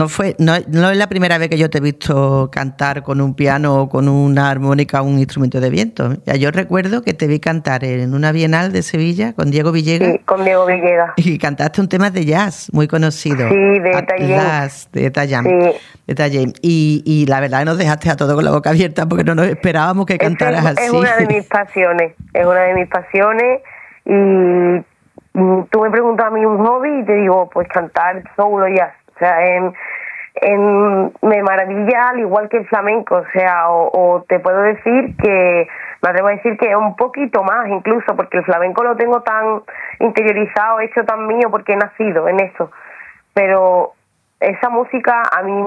No es la primera vez que yo te he visto cantar con un piano o con una armónica o un instrumento de viento. Ya, yo recuerdo que te vi cantar en una Bienal de Sevilla con Diego Villegas. Sí, con Diego Villegas. Y cantaste un tema de jazz muy conocido. Sí, de Etta James. De Etta James. Sí. Etta James. Y la verdad nos dejaste a todos con la boca abierta porque no nos esperábamos que cantaras así. Es una de mis pasiones. Y tú me preguntas a mí un hobby y te digo, pues cantar soul o jazz. O sea, me maravilla al igual que el flamenco, o sea, o te puedo decir que, me atrevo a decir que un poquito más incluso, porque el flamenco lo tengo tan interiorizado, hecho tan mío, porque he nacido en eso, pero esa música a mí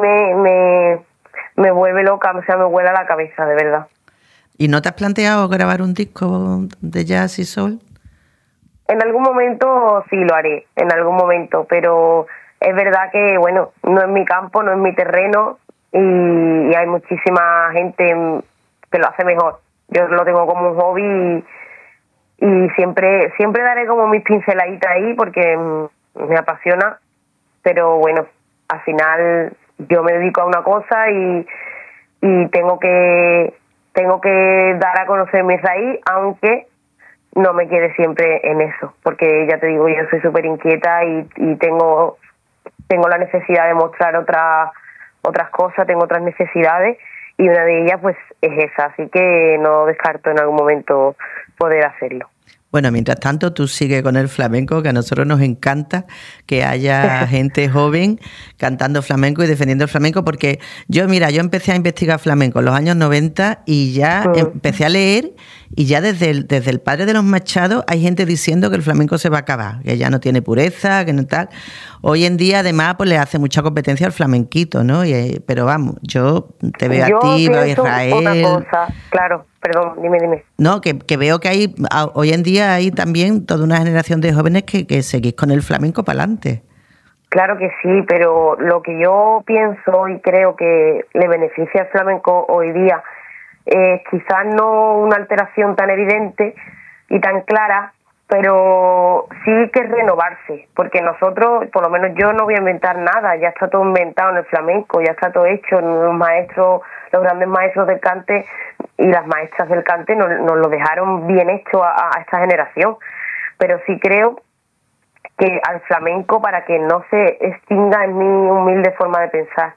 me vuelve loca, o sea, me vuela la cabeza, de verdad. ¿Y no te has planteado grabar un disco de jazz y soul? En algún momento sí lo haré, en algún momento, pero es verdad que, bueno, no es mi campo, no es mi terreno y hay muchísima gente que lo hace mejor. Yo lo tengo como un hobby y siempre daré como mis pinceladitas ahí porque me apasiona, pero bueno, al final yo me dedico a una cosa y tengo que dar a conocer mi raíz, aunque no me quede siempre en eso, porque ya te digo, yo soy súper inquieta y tengo la necesidad de mostrar otras cosas, tengo otras necesidades y una de ellas pues es esa, así que no descarto en algún momento poder hacerlo. Bueno, mientras tanto tú sigues con el flamenco, que a nosotros nos encanta que haya gente joven cantando flamenco y defendiendo el flamenco, porque yo empecé a investigar flamenco en los años 90 y ya empecé a leer y ya desde el padre de los Machado hay gente diciendo que el flamenco se va a acabar, que ya no tiene pureza, que no tal. Hoy en día además pues le hace mucha competencia al flamenquito, ¿no? Pero vamos, yo te veo a ti, veo a Israel. Una cosa, claro. Perdón, dime. No, que veo que hoy en día hay también toda una generación de jóvenes que seguís con el flamenco para adelante. Claro que sí, pero lo que yo pienso y creo que le beneficia al flamenco hoy día es quizás no una alteración tan evidente y tan clara, pero sí que renovarse, porque nosotros, por lo menos yo no voy a inventar nada, ya está todo inventado en el flamenco, ya está todo hecho, los grandes maestros del cante y las maestras del cante nos lo dejaron bien hecho a esta generación, pero sí creo que al flamenco, para que no se extinga en mi humilde forma de pensar,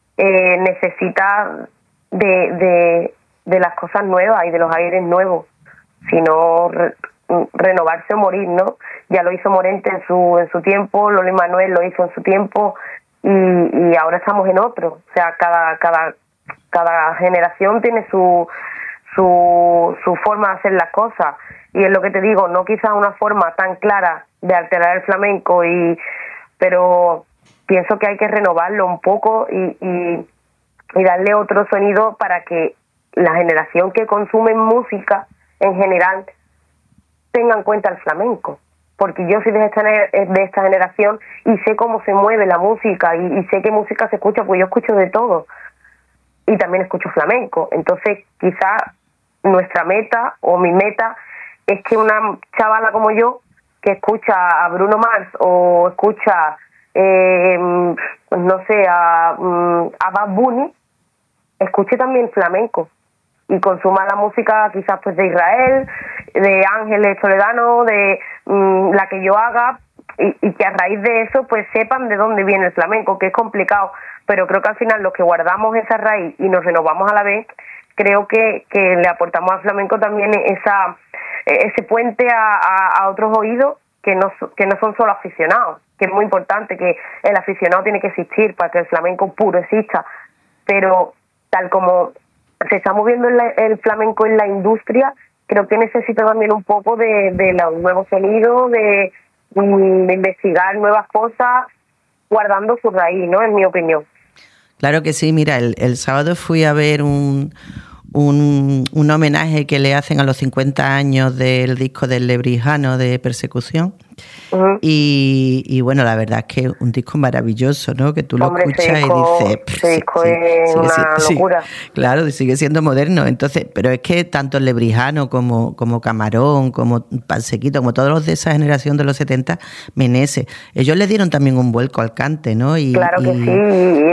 necesita de las cosas nuevas y de los aires nuevos, sino renovarse o morir, ¿no? Ya lo hizo Morente en su tiempo, Loli Manuel lo hizo en su tiempo y ahora estamos en otro, o sea, cada generación tiene su forma de hacer las cosas y es lo que te digo, no quizás una forma tan clara de alterar el flamenco pero pienso que hay que renovarlo un poco y darle otro sonido para que la generación que consume música en general tenga en cuenta el flamenco, porque yo soy de esta generación y sé cómo se mueve la música y sé qué música se escucha, pues yo escucho de todo y también escucho flamenco. Entonces quizá nuestra meta o mi meta es que una chavala como yo que escucha a Bruno Mars o escucha a Bad Bunny escuche también flamenco y consuma la música quizás pues de Israel, de Ángeles Toledano, de la que yo haga y que a raíz de eso pues sepan de dónde viene el flamenco, que es complicado, pero creo que al final los que guardamos esa raíz y nos renovamos a la vez, creo que le aportamos al flamenco también ese puente a otros oídos que no son solo aficionados, que es muy importante, que el aficionado tiene que existir para que el flamenco puro exista, pero tal como se está moviendo el flamenco en la industria, creo que necesita también un poco de los nuevos sonidos, de investigar nuevas cosas, guardando su raíz, ¿no? En mi opinión. Claro que sí, mira, el sábado fui a ver un homenaje que le hacen a los 50 años del disco del Lebrijano de Persecución. Uh-huh. Y bueno, la verdad es que un disco maravilloso, ¿no? Que tú lo escuchas y dices... Ese disco es una locura. Sí, claro, sigue siendo moderno. Entonces, pero es que tanto el Lebrijano como Camarón, como Pansequito, como todos los de esa generación de los 70, Meneses, ellos le dieron también un vuelco al cante, ¿no? Claro que sí,